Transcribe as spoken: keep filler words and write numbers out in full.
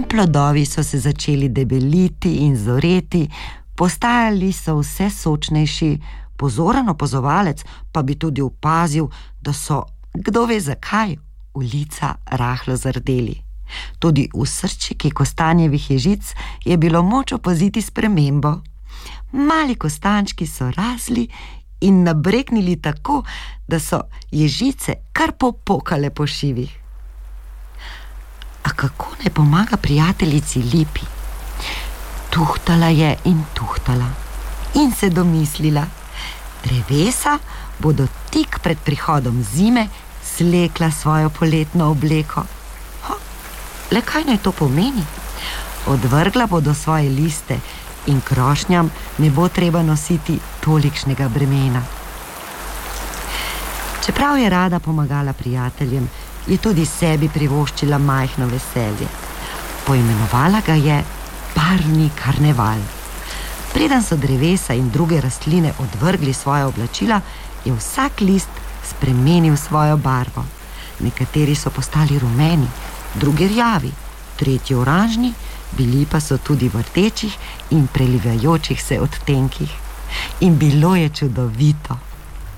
plodovi so se začeli debeliti in zoreti, postajali so vse sočnejši, pozoren opazovalec pa bi tudi opazil, da so, kdo ve zakaj, v lica rahlo zardeli. Tudi v srčiki kostanjevih ježic je bilo moč opaziti spremembo. Mali kostančki so rasli in nabreknili tako, da so ježice kar popokale po šivih. A kako naj pomaga prijateljici Lipi? Tuhtala je in tuhtala in se domislila, drevesa bodo tik pred prihodom zime slekla svojo poletno obleko. Ha, le kaj naj to pomeni? Odvrgla bodo svoje liste in krošnjam ne bo treba nositi tolikšnega bremena. Čeprav je rada pomagala prijateljem, je tudi sebi privoščila majhno veselje. Poimenovala ga je Barvni karneval. Preden so drevesa in druge rastline odvrgli svoja oblačila, je vsak list spremenil svojo barvo. Nekateri so postali rumeni, drugi rjavi, tretji oranžni, bili pa so tudi v rdečih in prelivajočih se odtenkih. In bilo je čudovito.